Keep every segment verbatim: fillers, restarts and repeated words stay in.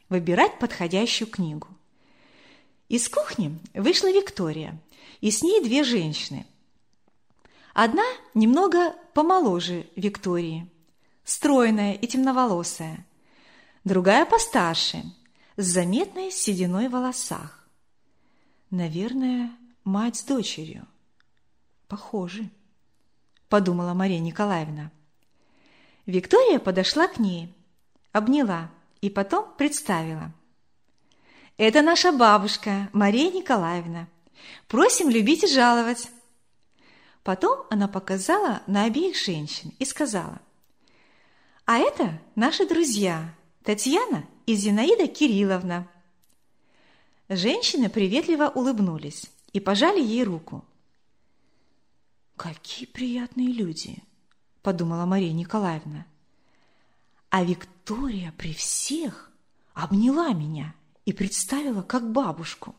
выбирать подходящую книгу. Из кухни вышла Виктория, и с ней две женщины. Одна немного помоложе Виктории, стройная и темноволосая, другая постарше, с заметной сединой в волосах. Наверное, мать с дочерью. Похожи, подумала Мария Николаевна. Виктория подошла к ней, обняла и потом представила. «Это наша бабушка Мария Николаевна. Просим любить и жаловать». Потом она показала на обеих женщин и сказала: «А это наши друзья Татьяна и Зинаида Кирилловна». Женщины приветливо улыбнулись и пожали ей руку. «Какие приятные люди!» – подумала Мария Николаевна. А Виктория при всех обняла меня и представила как бабушку.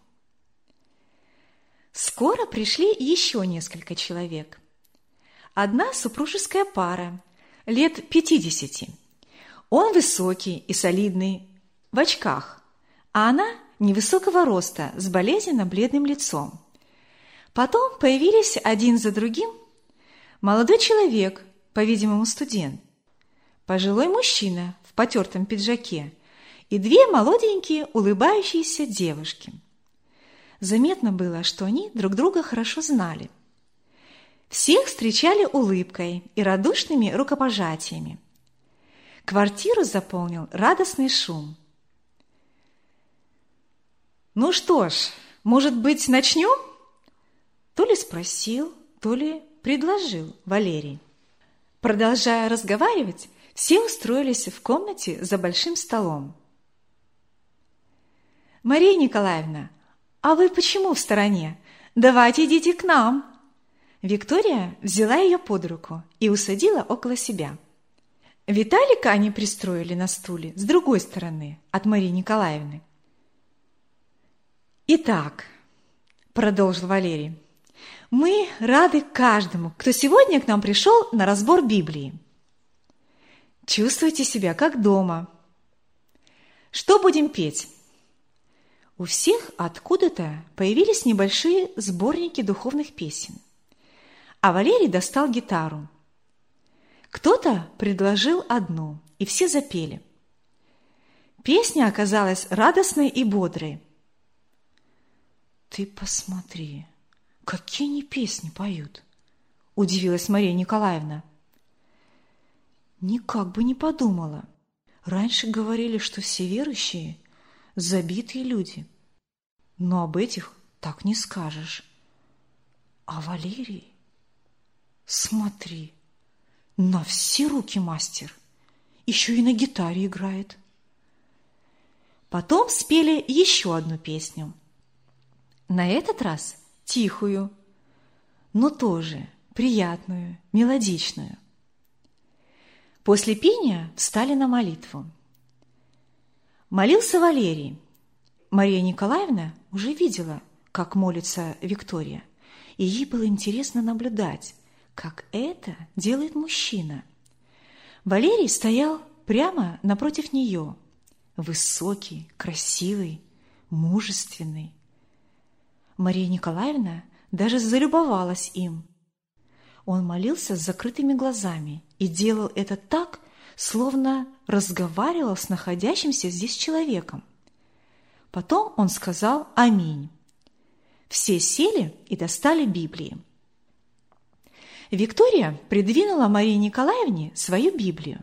Скоро пришли еще несколько человек. Одна супружеская пара, лет пятидесяти. Он высокий и солидный, в очках, а она невысокого роста, с болезненно-бледным лицом. Потом появились один за другим молодой человек, по-видимому, студент, пожилой мужчина в потертом пиджаке и две молоденькие улыбающиеся девушки. Заметно было, что они друг друга хорошо знали. Всех встречали улыбкой и радушными рукопожатиями. Квартиру заполнил радостный шум. «Ну что ж, может быть, начнем?» То ли спросил, то ли предложил Валерий. Продолжая разговаривать, все устроились в комнате за большим столом. «Мария Николаевна, а вы почему в стороне? Давайте идите к нам!» Виктория взяла ее под руку и усадила около себя. Виталика они пристроили на стуле с другой стороны от Марии Николаевны. «Итак», – продолжил Валерий, – «мы рады каждому, кто сегодня к нам пришел на разбор Библии. Чувствуйте себя как дома. Что будем петь?» У всех откуда-то появились небольшие сборники духовных песен, а Валерий достал гитару. Кто-то предложил одну, и все запели. Песня оказалась радостной и бодрой. «Ты посмотри, какие они песни поют!» – удивилась Мария Николаевна. «Никак бы не подумала. Раньше говорили, что все верующие – забитые люди. Но об этих так не скажешь. А Валерий, смотри, на все руки мастер, еще и на гитаре играет». Потом спели еще одну песню. На этот раз тихую, но тоже приятную, мелодичную. После пения встали на молитву. Молился Валерий. Мария Николаевна уже видела, как молится Виктория, и ей было интересно наблюдать, как это делает мужчина. Валерий стоял прямо напротив нее, высокий, красивый, мужественный. Мария Николаевна даже залюбовалась им. Он молился с закрытыми глазами и делал это так, словно разговаривал с находящимся здесь человеком. Потом он сказал «Аминь». Все сели и достали Библии. Виктория придвинула Марии Николаевне свою Библию.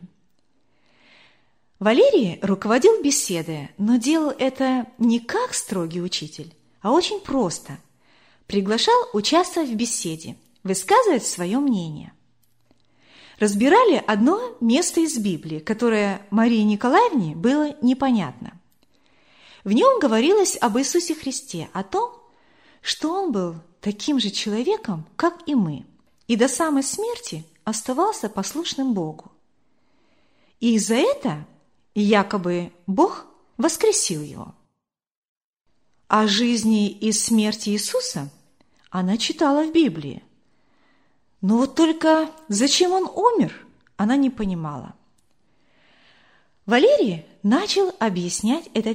Валерий руководил беседой, но делал это не как строгий учитель, а очень просто. Приглашал участвовать в беседе, высказывать свое мнение. Разбирали одно место из Библии, которое Марии Николаевне было непонятно. В нем говорилось об Иисусе Христе, о том, что Он был таким же человеком, как и мы, и до самой смерти оставался послушным Богу. И за это якобы Бог воскресил Его. О жизни и смерти Иисуса она читала в Библии. Но вот только зачем Он умер, она не понимала. Валерий начал объяснять это